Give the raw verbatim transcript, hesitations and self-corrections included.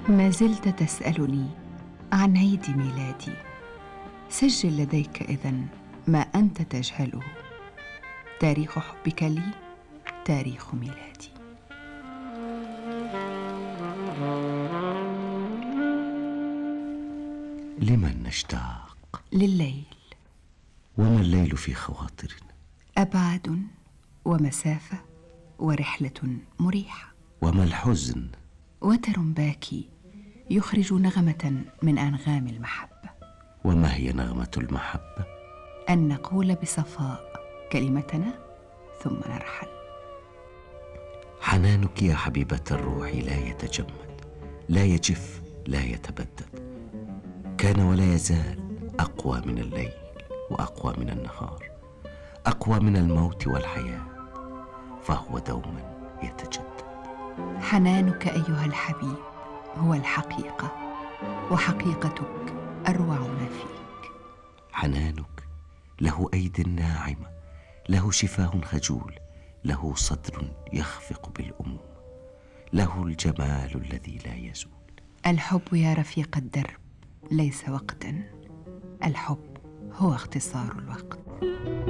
ما زلت تسألني عن عيد ميلادي. سجل لديك إذن ما أنت تجهله. تاريخ حبك لي تاريخ ميلادي. لمن نشتاق؟ لليل. وما الليل في خواطرنا؟ أبعاد ومسافة ورحلة مريحة. وما الحزن؟ وتر باكي يخرج نغمة من أنغام المحبة. وما هي نغمة المحبة؟ أن نقول بصفاء كلمتنا ثم نرحل. حنانك يا حبيبة الروح لا يتجمد، لا يجف، لا يتبدد. كان ولا يزال أقوى من الليل وأقوى من النهار، أقوى من الموت والحياة، فهو دوما يتجدد. حنانك أيها الحبيب هو الحقيقة، وحقيقتك أروع ما فيك. حنانك له أيد ناعمة، له شفاه خجول، له صدر يخفق بالأمومة، له الجمال الذي لا يزول. الحب يا رفيق الدرب ليس وقتا، الحب هو اختصار الوقت.